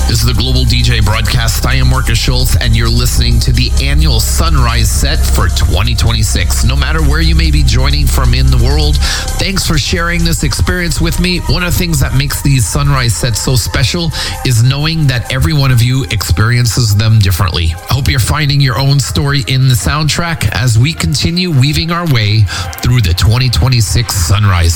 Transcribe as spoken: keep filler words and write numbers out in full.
This is the Global D J Broadcast. I am Marcus Schultz, and you're listening to the annual Sunrise Set for twenty twenty-six. No matter where you may be joining from in the world, thanks for sharing this experience with me. One of the things that makes these Sunrise Sets so special is knowing that every one of you experiences them differently. I hope you're finding your own story in the soundtrack as we continue weaving our way through the twenty twenty-six Sunrise